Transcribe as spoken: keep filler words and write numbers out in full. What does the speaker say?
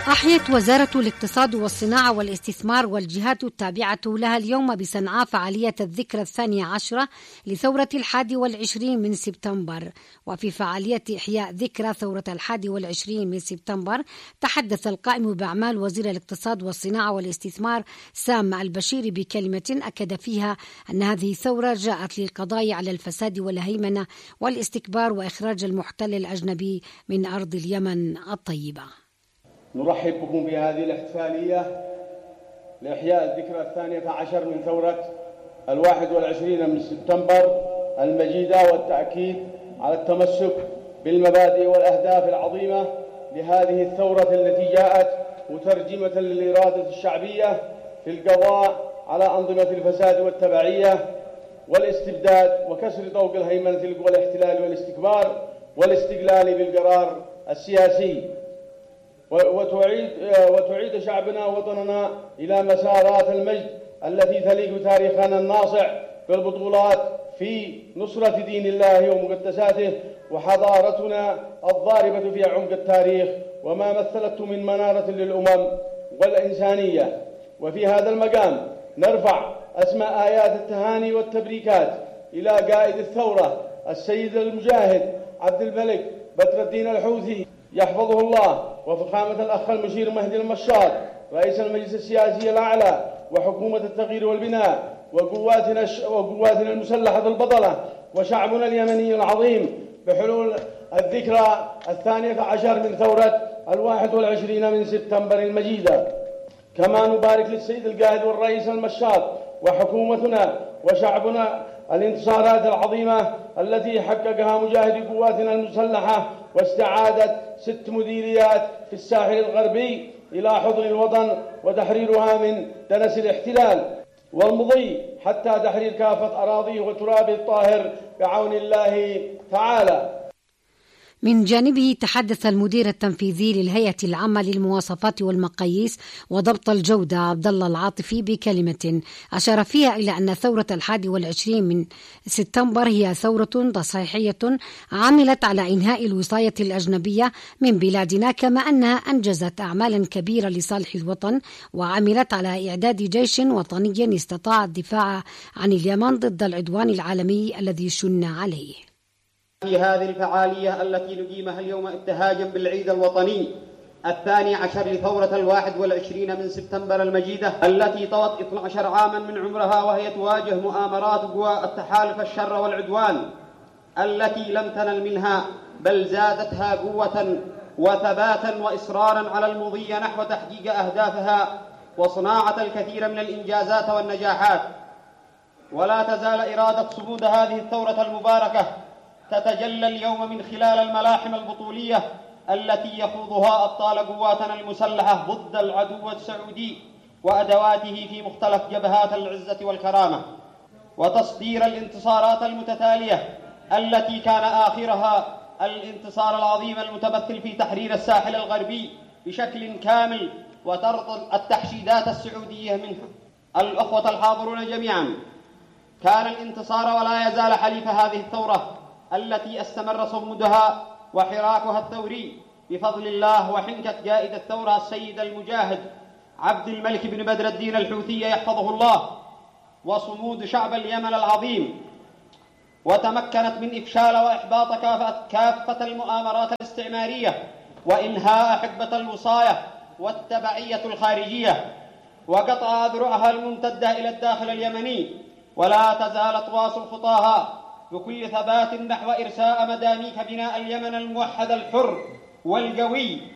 أحيت وزارة الاقتصاد والصناعة والاستثمار والجهات التابعة لها اليوم بصنعاء فعالية الذكرى الثانية عشرة لثورة الحادي والعشرين من سبتمبر. وفي فعالية إحياء ذكرى ثورة الحادي والعشرين من سبتمبر تحدث القائم بأعمال وزير الاقتصاد والصناعة والاستثمار سام البشيري بكلمة أكد فيها أن هذه الثورة جاءت للقضاء على الفساد والهيمنة والاستكبار وإخراج المحتل الأجنبي من أرض اليمن الطيبة. نرحب بكم بهذه الاحتفالية لإحياء الذكرى الثانية عشر من ثورة الواحد والعشرين من سبتمبر المجيدة، والتأكيد على التمسك بالمبادئ والأهداف العظيمة لهذه الثورة التي جاءت مترجمة للإرادة الشعبية في القضاء على أنظمة الفساد والتبعية والاستبداد وكسر طوق الهيمنة والاحتلال والاستكبار والاستقلال بالقرار السياسي، وتعيد وتعيد شعبنا وطننا إلى مسارات المجد التي تليق تاريخنا الناصع بالبطولات في نصرة دين الله ومقدساته، وحضارتنا الضاربة في عمق التاريخ وما مثلته من منارة للأمم والإنسانية. وفي هذا المقام نرفع أسماء آيات التهاني والتبريكات إلى قائد الثورة السيد المجاهد عبد الملك بدر الدين الحوثي يحفظه الله، وفخامة الأخ المشير مهدي المشاط رئيس المجلس السياسي الأعلى وحكومة التغيير والبناء وقواتنا وقواتنا المسلحة البطلة وشعبنا اليمني العظيم بحلول الذكرى الثانية عشر من ثورة الواحد والعشرين من سبتمبر المجيدة. كما نبارك للسيد القائد والرئيس المشاط وحكومتنا وشعبنا الانتصارات العظيمة التي حققها مجاهدي قواتنا المسلحة، واستعادة ست مديريات في الساحل الغربي إلى حضن الوطن وتحريرها من دنس الاحتلال، والمضي حتى تحرير كافة أراضيه وترابه الطاهر بعون الله تعالى. من جانبه تحدث المدير التنفيذي للهيئة العامة للمواصفات والمقاييس وضبط الجودة عبد الله العاطفي بكلمة أشار فيها إلى أن ثورة الحادي والعشرين من سبتمبر هي ثورة تصحيحية عملت على إنهاء الوصاية الأجنبية من بلادنا، كما أنها أنجزت أعمالا كبيرة لصالح الوطن وعملت على إعداد جيش وطني استطاع الدفاع عن اليمن ضد العدوان العالمي الذي شن عليه. في هذه الفعالية التي نقيمها اليوم ابتهاجا بالعيد الوطني الثاني عشر لثورة الواحد والعشرين من سبتمبر المجيدة التي طوت اثني عشر عاما من عمرها وهي تواجه مؤامرات قوى التحالف الشر والعدوان التي لم تنل منها بل زادتها قوة وثباتا وإصرارا على المضي نحو تحقيق أهدافها وصناعة الكثير من الإنجازات والنجاحات. ولا تزال إرادة صمود هذه الثورة المباركة تتجلى اليوم من خلال الملاحم البطولية التي يخوضها أبطال قواتنا المسلحة ضد العدو السعودي وأدواته في مختلف جبهات العزة والكرامة، وتصدير الانتصارات المتتالية التي كان آخرها الانتصار العظيم المتمثل في تحرير الساحل الغربي بشكل كامل وطرد التحشيدات السعودية منها. الأخوة الحاضرون جميعا، كان الانتصار ولا يزال حليف هذه الثورة التي استمر صمودها وحراكها الثوري بفضل الله وحنكة قائد الثورة السيد المجاهد عبد الملك بن بدر الدين الحوثي يحفظه الله، وصمود شعب اليمن العظيم، وتمكنت من إفشال وإحباط كافة, كافة المؤامرات الاستعمارية وإنهاء حقبة الوصاية والتبعية الخارجية وقطع أذرعها الممتدة إلى الداخل اليمني، ولا تزال تواصل خطاها بكل ثبات نحو إرساء مداميك بناء اليمن الموحد الحر والقوي